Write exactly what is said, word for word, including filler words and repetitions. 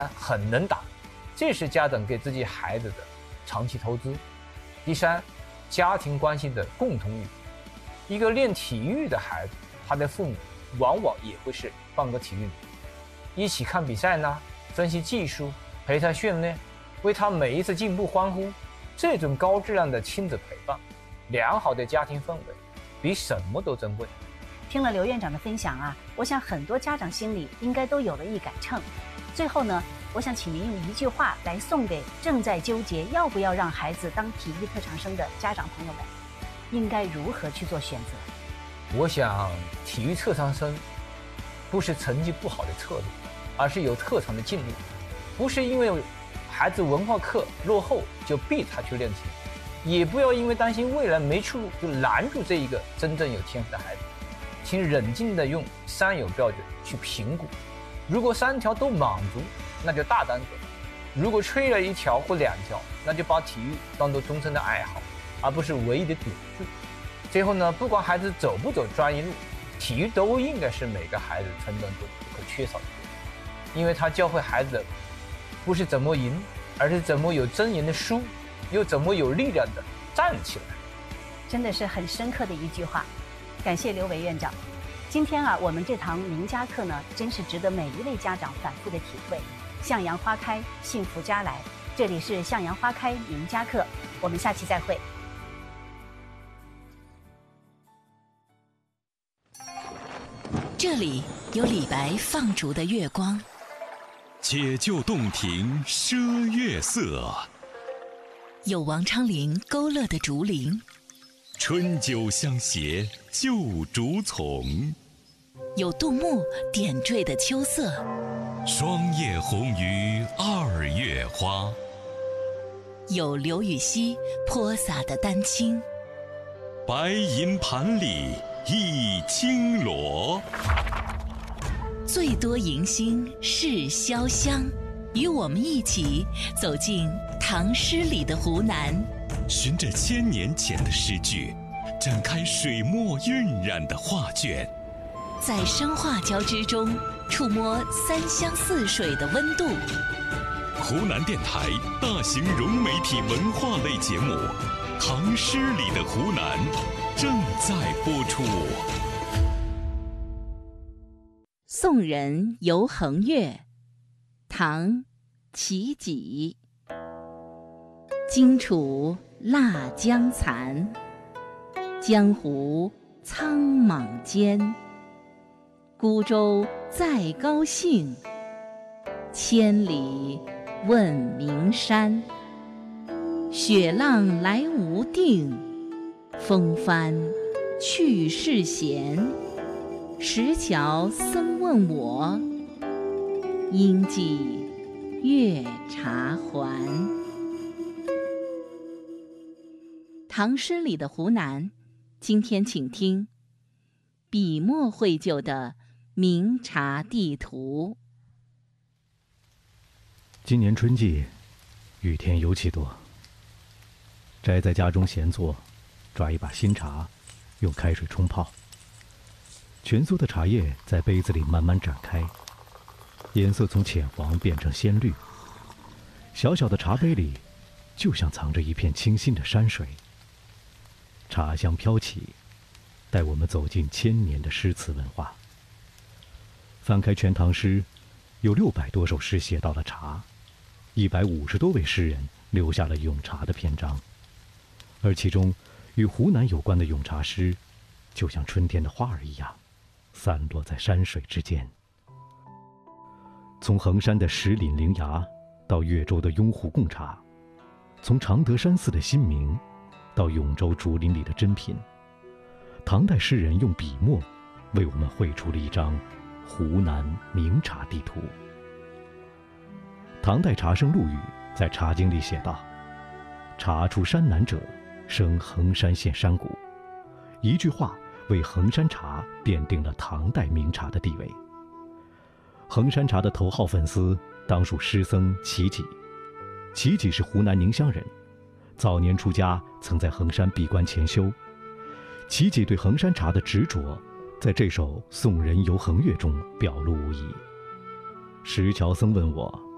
很能打，这是家长给自己孩子的长期投资。第三，家庭关系的共同语。一个练体育的孩子，他的父母往往也会是半个体育迷，一起看比赛呢，分析技术，陪他训练，为他每一次进步欢呼。这种高质量的亲子陪伴，良好的家庭氛围，比什么都珍贵。 听了刘院长的分享啊，我想很多家长心里应该都有了一杆秤。最后呢，我想请您用一句话来送给正在纠结要不要让孩子当体育特长生的家长朋友们，应该如何去做选择？ 我想，体育特长生不是成绩不好的策略，而是有特长的尽力。不是因为孩子文化课落后就逼他去练体育，也不要因为担心未来没出路就拦住这一个真正有天赋的孩子。请冷静地用三有标准去评估，如果三条都满足，那就大胆走；如果缺了一条或两条，那就把体育当作终身的爱好，而不是唯一的赌注。最后呢，不管孩子走不走专业路，体育都应该是每个孩子成长中不可缺少的，因为它教会孩子的不是怎么赢，而是怎么有尊严的输，又怎么有力量的站起来。 真的是很深刻的一句话，感谢刘维院长。今天啊，我们这堂名家课呢，真是值得每一位家长反复的体会。向阳花开，幸福家来。这里是向阳花开名家课，我们下期再会。 这里有李白放逐的月光， 解救洞庭赊月色， 有王昌龄勾勒的竹林， 春酒相携旧竹丛， 有杜牧点缀的秋色， 霜叶红于二月花， 有刘禹锡泼洒的丹青， 白银盘里一青螺。 最多迎新是潇湘，与我们一起走进唐诗里的湖南， 循着千年前的诗句，展开水墨晕染的画卷， 在生化交织中触摸三湘四水的温度。 湖南电台大型融媒体文化类节目《唐诗里的湖南》正在播出。 送人游衡岳，唐·齐己。荆楚腊江残，江湖苍莽间。孤舟载高兴，千里问名山。雪浪来无定，风帆去是闲。石桥僧问我，应寄月茶还。唐诗里的湖南，今天请听笔墨绘就的名茶地图。 今年春季，雨天尤其多。宅在家中闲坐，抓一把新茶，用开水冲泡。蜷缩的茶叶在杯子里慢慢展开，颜色从浅黄变成鲜绿。小小的茶杯里，就像藏着一片清新的山水。茶香飘起，带我们走进千年的诗词文化。翻开《全唐诗》，有六百多首诗写到了茶，一百五十多位诗人留下了咏茶的篇章。而其中与湖南有关的咏茶诗，就像春天的花儿一样，散落在山水之间。从衡山的石岭灵崖到岳州的雍湖贡茶，从常德山寺的新名到永州竹林里的珍品，唐代诗人用笔墨为我们绘出了一张湖南名茶地图。唐代茶圣陆羽在《茶经》里写道：茶出山南者，生衡山县山谷。一句话为衡山茶奠定了唐代名茶的地位。衡山茶的头号粉丝当属诗僧齐己。齐己是湖南宁乡人，早年出家曾在衡山闭关潜修。齐己对衡山茶的执着，在这首《送人游衡岳》中表露无遗。石桥僧问我，